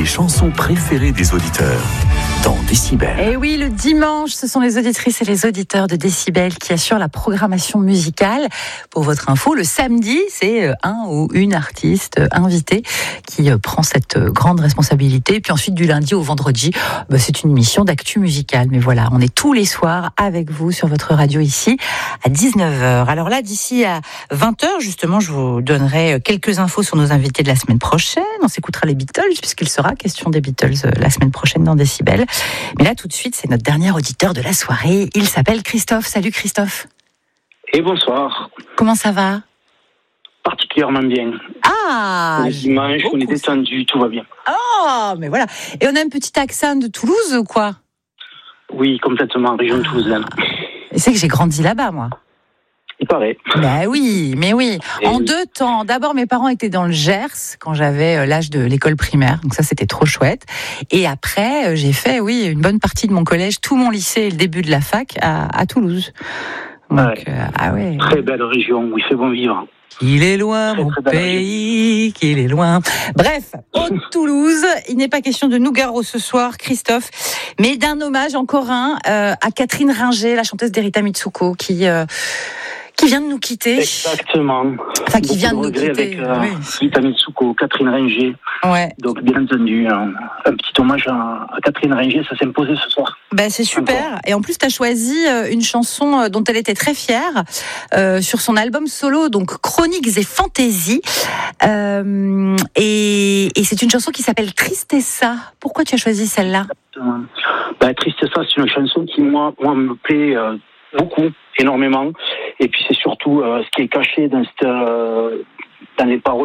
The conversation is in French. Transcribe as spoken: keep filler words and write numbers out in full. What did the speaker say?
chansons préférées des auditeurs dans Décibel. Et oui, le dimanche, ce sont les auditrices et les auditeurs de Décibel qui assurent la programmation musicale. Pour votre info, le samedi, c'est un ou une artiste invitée qui prend cette grande responsabilité. Et puis ensuite, du lundi au vendredi, bah, c'est une émission d'actu musicale. Mais voilà, on est tous les soirs avec vous sur votre radio ici à dix-neuf heures. Alors là, d'ici à vingt heures, justement, je vous donnerai quelques infos sur nos invités de la semaine prochaine. On s'écoutera les Beatles, puisqu'il sera question des Beatles la semaine prochaine dans Décibel. Mais là, tout de suite, c'est notre dernier auditeur de la soirée. Il s'appelle Christophe. Salut Christophe. Et bonsoir. Comment ça va ? Particulièrement bien. Ah, le dimanche, on est détendu, tout va bien. Oh, mais voilà. Et on a un petit accent de Toulouse ou quoi ? Oui, complètement, région ah. toulousaine. Et c'est que j'ai grandi là-bas, moi. Il paraît. Ben oui, mais oui. Et en oui. deux temps. D'abord, mes parents étaient dans le Gers quand j'avais l'âge de l'école primaire. Donc ça, c'était trop chouette. Et après, j'ai fait, oui, une bonne partie de mon collège, tout mon lycée et le début de la fac à, à Toulouse. Donc, ouais. Euh, ah ouais. Très belle région où il fait bon vivre. Qu'il est loin, très, mon très pays, qu'il est loin. Bref, Haute-Toulouse, il n'est pas question de Nougaro ce soir, Christophe, mais d'un hommage encore un euh, à Catherine Ringer, la chanteuse d'Erita Mitsuko, qui... Euh, qui vient de nous quitter. Exactement. Enfin, qui Beaucoup vient de, de nous quitter. avec euh, oui. Rita Mitsuko, Catherine Ringer. Ouais. Donc, bien entendu, un, un petit hommage à, à Catherine Ringer, ça s'est imposé ce soir. Ben, c'est super. Encore. Et en plus, tu as choisi une chanson dont elle était très fière euh, sur son album solo, donc Chroniques et Fantaisies. Euh, et, et c'est une chanson qui s'appelle Tristessa. Pourquoi tu as choisi celle-là ? Ben, Tristessa, c'est une chanson qui, moi, moi me plaît euh, beaucoup, énormément. Et puis c'est surtout euh, ce qui est caché dans, cette, euh, dans les paroles